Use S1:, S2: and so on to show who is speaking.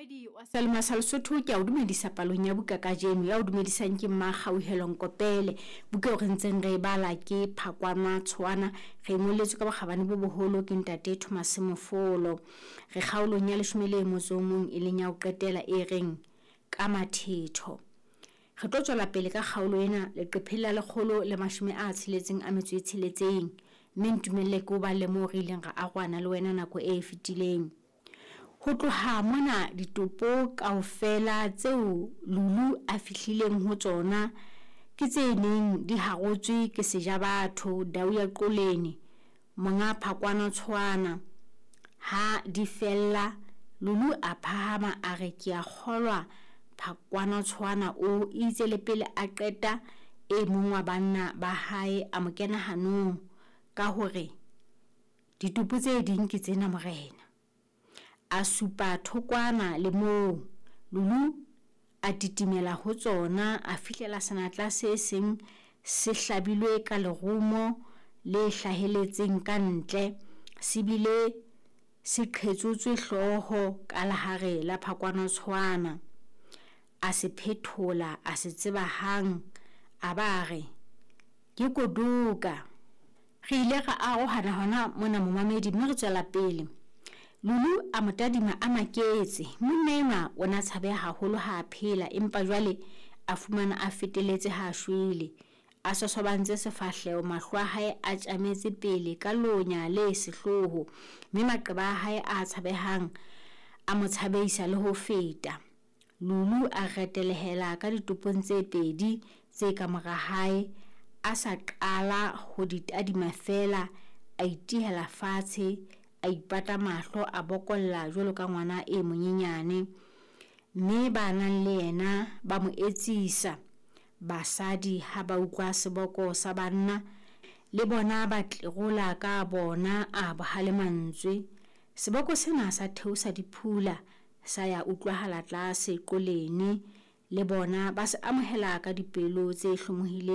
S1: Momamedi wa Salma Lesotho ke a o dumedisa palong ya buka ka jeno ya o dumedisang ke Mmagauhelo Nkopele buka o rentseng re bala ke Phakwana Tshwana re ngoletswe ka bokgabane bo boholo ke Ntate Thomas Mofolo re kgaolong ya 11 e leng ya o qetela e reng ka mathetho re tlo tswela pele ka kgaolo ena leqephela lekgolo le 66 mme ntumelle ke o ba le mo re ileng ra agwana le wena nako e fetileng ho tloha mona ditopo kaofela tseo Lulu a fihlileng ho tsona ke tse neng di hagotswe ke sejabatho Dauya Qoleni monga Phakwana Tshwana ha di fella Lulu a phahama a re ke a kgolwa Phakwana Tshwana o itse le pele a qeta e mong wa banna ba hae a mo kena hanong ka hore ditopo tse ding ke tsena morena a supa thokwana le moo Lulu a titimela ho tsona a fihlela sanatla se seng se hlabilwe ka lerumo le hlaheletseng ka ntle sibile se qhetsotswe hloho ka lahare la Phakwana Tshwana a se phethola a se tseba hang a bare ke koduka re ile ga arohana hona mona Momamedi mme re tswela pele Lulu a motadima a maketse monema ona tshabe haholo ha phela empa jwale a fumana a feteletse ha shwele a sosobantse sefahleo mahlo a hae a tjametse pele ka lonya le sehloho mme maqeba a hae a tshabehang a motshabeisa le ho feta Lulu a retelehela ka ditopong tse pedi tse ka mora hae a sa qala ho ditadima fela a itihela fatshe a ipata mahlo a bokolla jwalo ka ngwana e monyenyane mme bana le yena ba mo etsisa basadi ha ba utlwa seboko sa banna le bona ba tlerola ka bona a bohale mantswe seboko sena sa theosa diphula sa ya utlwahala tlase Qoleni le bona ba se amohela ka dipelo tse hlomohile